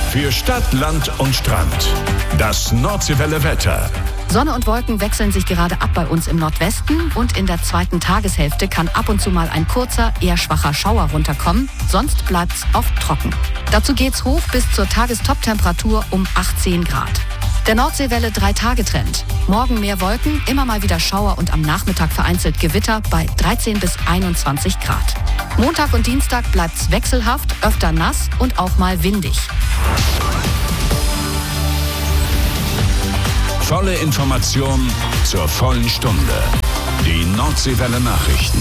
Für Stadt, Land und Strand. Das Nordseewelle Wetter. Sonne und Wolken wechseln sich gerade ab bei uns im Nordwesten und in der zweiten Tageshälfte kann ab und zu mal ein kurzer, eher schwacher Schauer runterkommen. Sonst bleibt's oft trocken. Dazu geht's hoch bis zur Tagestoptemperatur um 18 Grad. Der Nordseewelle 3-Tage-Trend. Morgen mehr Wolken, immer mal wieder Schauer und am Nachmittag vereinzelt Gewitter bei 13 bis 21 Grad. Montag und Dienstag bleibt's wechselhaft, öfter nass und auch mal windig. Volle Information zur vollen Stunde. Die Nordseewelle Nachrichten.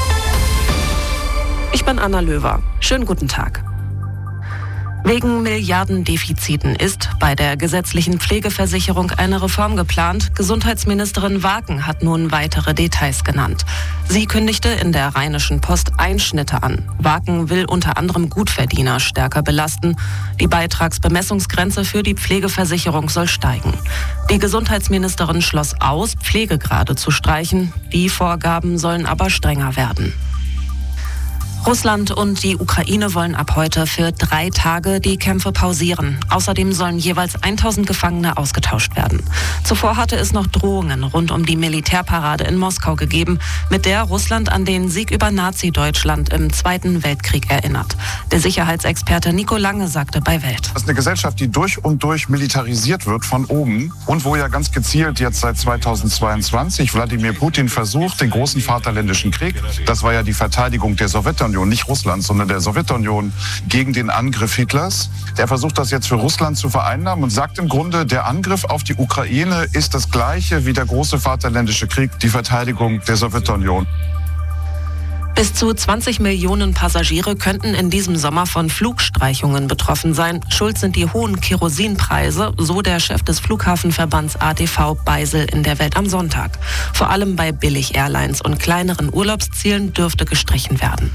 Ich bin Anna Löwer. Schönen guten Tag. Wegen Milliardendefiziten ist bei der gesetzlichen Pflegeversicherung eine Reform geplant. Gesundheitsministerin Waken hat nun weitere Details genannt. Sie kündigte in der Rheinischen Post Einschnitte an. Waken will unter anderem Gutverdiener stärker belasten. Die Beitragsbemessungsgrenze für die Pflegeversicherung soll steigen. Die Gesundheitsministerin schloss aus, Pflegegrade zu streichen. Die Vorgaben sollen aber strenger werden. Russland und die Ukraine wollen ab heute für 3 Tage die Kämpfe pausieren. Außerdem sollen jeweils 1000 Gefangene ausgetauscht werden. Zuvor hatte es noch Drohungen rund um die Militärparade in Moskau gegeben, mit der Russland an den Sieg über Nazi-Deutschland im Zweiten Weltkrieg erinnert. Der Sicherheitsexperte Nico Lange sagte bei Welt: Das ist eine Gesellschaft, die durch und durch militarisiert wird von oben und wo ja ganz gezielt jetzt seit 2022 Wladimir Putin versucht, den großen Vaterländischen Krieg, das war ja die Verteidigung der Sowjetunion, nicht Russlands, sondern der Sowjetunion gegen den Angriff Hitlers. Der versucht das jetzt für Russland zu vereinnahmen und sagt im Grunde, der Angriff auf die Ukraine ist das Gleiche wie der große Vaterländische Krieg, die Verteidigung der Sowjetunion. Bis zu 20 Millionen Passagiere könnten in diesem Sommer von Flugstreichungen betroffen sein. Schuld sind die hohen Kerosinpreise, so der Chef des Flughafenverbands ADV Beisel in der Welt am Sonntag. Vor allem bei Billig-Airlines und kleineren Urlaubszielen dürfte gestrichen werden.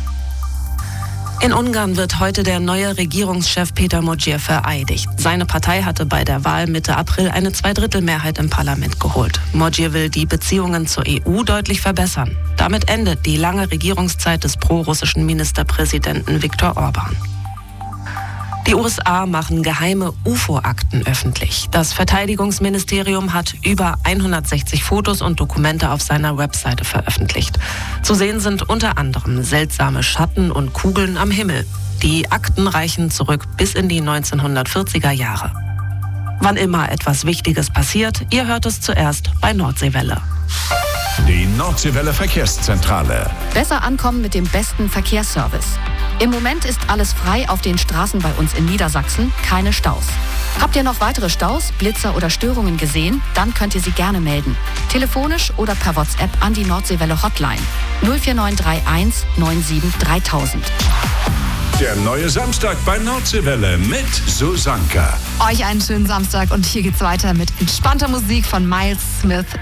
In Ungarn wird heute der neue Regierungschef Péter Mojir vereidigt. Seine Partei hatte bei der Wahl Mitte April eine Zweidrittelmehrheit im Parlament geholt. Mojir will die Beziehungen zur EU deutlich verbessern. Damit endet die lange Regierungszeit des prorussischen Ministerpräsidenten Viktor Orban. Die USA machen geheime UFO-Akten öffentlich. Das Verteidigungsministerium hat über 160 Fotos und Dokumente auf seiner Webseite veröffentlicht. Zu sehen sind unter anderem seltsame Schatten und Kugeln am Himmel. Die Akten reichen zurück bis in die 1940er Jahre. Wann immer etwas Wichtiges passiert, ihr hört es zuerst bei Nordseewelle. Die Nordseewelle Verkehrszentrale. Besser ankommen mit dem besten Verkehrsservice. Im Moment ist alles frei auf den Straßen bei uns in Niedersachsen, keine Staus. Habt ihr noch weitere Staus, Blitzer oder Störungen gesehen? Dann könnt ihr sie gerne melden. Telefonisch oder per WhatsApp an die Nordseewelle Hotline 04931 97 3000. Der neue Samstag bei Nordseewelle mit Susanka. Euch einen schönen Samstag und hier geht's weiter mit entspannter Musik von Miles Smith.